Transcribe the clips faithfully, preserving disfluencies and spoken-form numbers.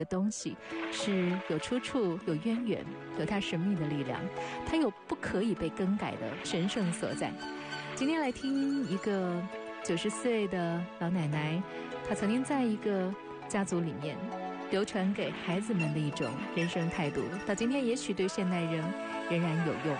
的东西是有出处、有渊源、有它神秘的力量，它有不可以被更改的神圣所在。今天来听一个九十岁的老奶奶，她曾经在一个家族里面流传给孩子们的一种人生态度，到今天也许对现代人仍然有用。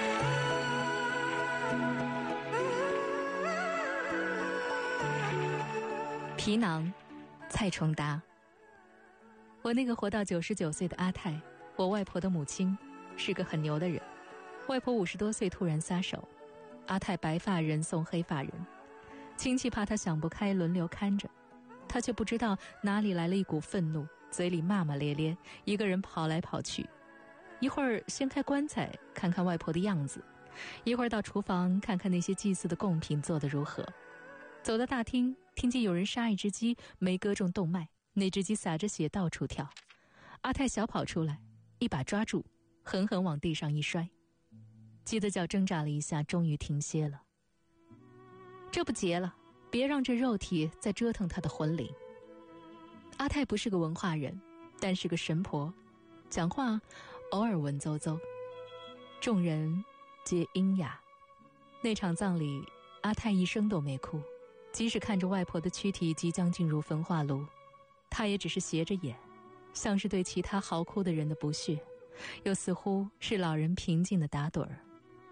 皮囊，蔡崇达。我那个活到九十九岁的阿泰，我外婆的母亲，是个很牛的人。外婆五十多岁突然撒手，阿泰白发人送黑发人，亲戚怕他想不开，轮流看着，他却不知道哪里来了一股愤怒，嘴里骂骂咧咧，一个人跑来跑去。一会儿掀开棺材看看外婆的样子，一会儿到厨房看看那些祭祀的贡品做得如何。走到大厅，听见有人杀一只鸡，没割中动脉，那只鸡洒着血到处跳。阿泰小跑出来，一把抓住，狠狠往地上一摔。鸡的脚挣扎了一下，终于停歇了。这不结了，别让这肉体再折腾他的魂灵。阿泰不是个文化人，但是个神婆，讲话偶尔文绉绉，众人皆阴雅。那场葬礼，阿泰一声都没哭，即使看着外婆的躯体即将进入焚化炉，他也只是斜着眼，像是对其他嚎哭的人的不屑，又似乎是老人平静的打盹儿。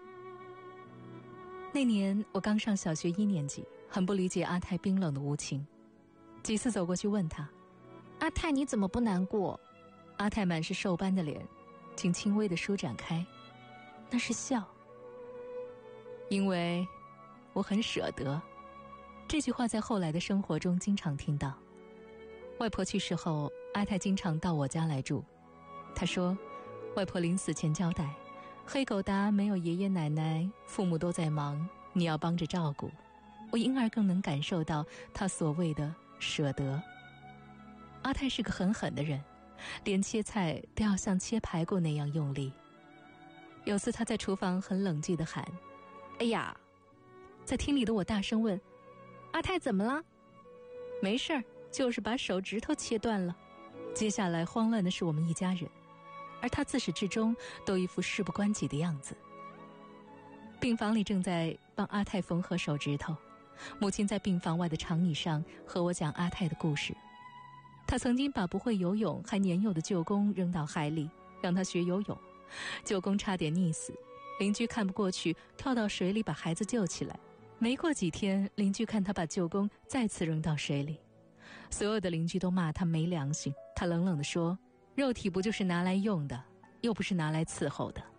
那年我刚上小学一年级，很不理解阿泰冰冷的无情，几次走过去问他，阿泰你怎么不难过？阿泰满是瘦斑的脸竟轻微地舒展开，那是笑。因为我很舍得。这句话在后来的生活中经常听到。外婆去世后，阿泰经常到我家来住。他说，外婆临死前交代，黑狗达没有爷爷奶奶，父母都在忙，你要帮着照顾。我因而更能感受到他所谓的舍得。阿泰是个很狠的人，连切菜都要像切排骨那样用力。有次他在厨房很冷静地喊，哎呀！在厅里的我大声问，阿泰怎么了？没事儿，就是把手指头切断了。接下来慌乱的是我们一家人，而他自始至终都一副事不关己的样子。病房里正在帮阿泰缝合手指头，母亲在病房外的长椅上和我讲阿泰的故事。他曾经把不会游泳还年幼的舅公扔到海里，让他学游泳，舅公差点溺死，邻居看不过去，跳到水里把孩子救起来。没过几天，邻居看他把舅公再次扔到水里，所有的邻居都骂他没良心。他冷冷地说，肉体不就是拿来用的，又不是拿来伺候的。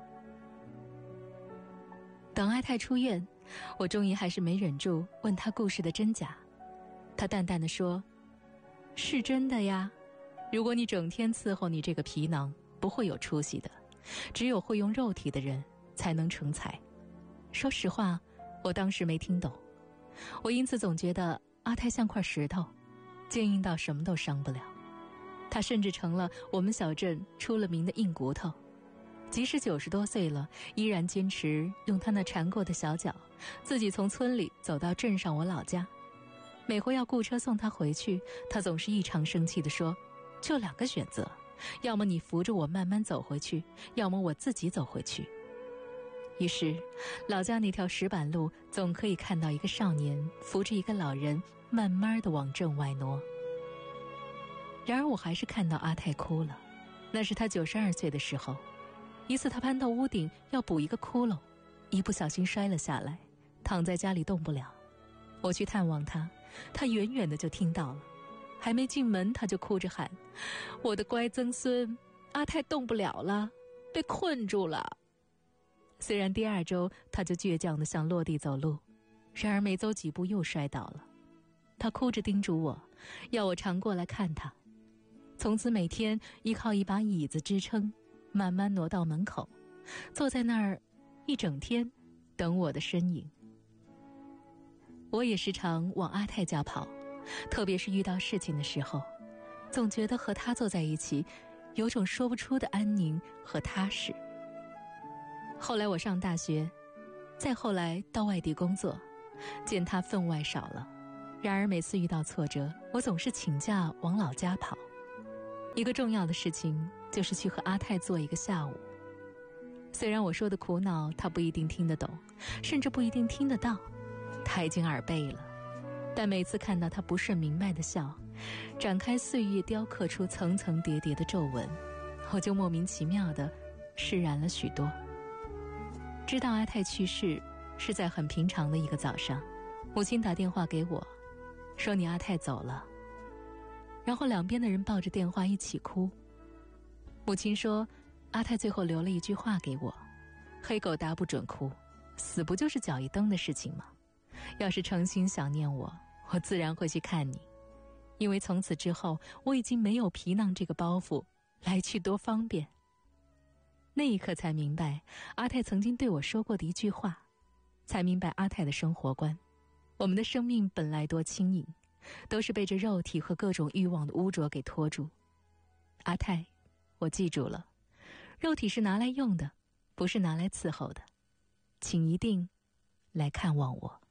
等阿泰出院，我终于还是没忍住问他故事的真假。他淡淡地说，是真的呀，如果你整天伺候你这个皮囊，不会有出息的，只有会用肉体的人才能成才。说实话，我当时没听懂，我因此总觉得阿泰像块石头，坚硬到什么都伤不了。他甚至成了我们小镇出了名的硬骨头，即使九十多岁了，依然坚持用他那缠过的小脚，自己从村里走到镇上我老家。每回要雇车送他回去，他总是异常生气地说，就两个选择，要么你扶着我慢慢走回去，要么我自己走回去。于是老家那条石板路总可以看到一个少年扶着一个老人慢慢地往镇外挪。然而我还是看到阿泰哭了，那是他九十二岁的时候。一次他攀到屋顶要补一个窟窿，一不小心摔了下来，躺在家里动不了。我去探望他，他远远的就听到了，还没进门他就哭着喊，我的乖曾孙，阿泰动不了了，被困住了。虽然第二周他就倔强地向落地走路，然而没走几步又摔倒了。他哭着叮嘱我，要我常过来看他。从此每天依靠一把椅子支撑，慢慢挪到门口，坐在那儿一整天等我的身影。我也时常往阿泰家跑，特别是遇到事情的时候，总觉得和他坐在一起，有种说不出的安宁和踏实。后来我上大学，再后来到外地工作，见他分外少了。然而每次遇到挫折，我总是请假往老家跑。 一个重要的事情就是去和阿泰做一个下午。虽然我说的苦恼他不一定听得懂，甚至不一定听得到，他已经耳背了，但每次看到他不甚明白的笑，展开岁月雕刻出层层叠叠的皱纹，我就莫名其妙地释然了许多。知道阿泰去世是在很平常的一个早上，母亲打电话给我，说你阿泰走了，然后两边的人抱着电话一起哭。母亲说阿泰最后留了一句话给我，黑狗打不准哭，死不就是脚一蹬的事情吗？要是诚心想念我，我自然会去看你，因为从此之后我已经没有皮囊这个包袱，来去多方便。那一刻才明白阿泰曾经对我说过的一句话，才明白阿泰的生活观。我们的生命本来多轻盈，都是被这肉体和各种欲望的污浊给拖住。阿泰，我记住了，肉体是拿来用的，不是拿来伺候的，请一定来看望我。